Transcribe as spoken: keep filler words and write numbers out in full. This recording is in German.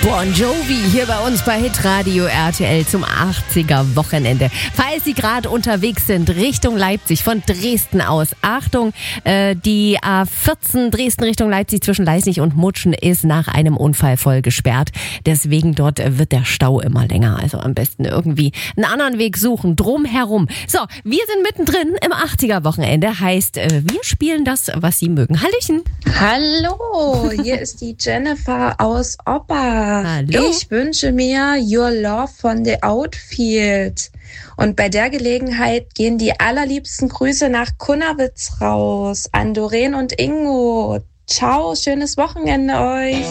Bon Jovi hier bei uns bei Hitradio R T L zum achtziger Wochenende. Falls Sie gerade unterwegs sind Richtung Leipzig von Dresden aus, Achtung, äh, die A vierzehn Dresden Richtung Leipzig zwischen Leisnig und Mutschen ist nach einem Unfall voll gesperrt. Deswegen dort wird der Stau immer länger. Also am besten irgendwie einen anderen Weg suchen, drumherum. So, wir sind mittendrin im achtziger Wochenende. Heißt, äh, wir spielen das, was Sie mögen. Hallöchen. Hallo, hier ist die Jennifer aus Oppach. Hallo. Ich wünsche mir Your Love von The Outfield. Und bei der Gelegenheit gehen die allerliebsten Grüße nach Kunnawitz raus an Doreen und Ingo. Ciao, schönes Wochenende euch.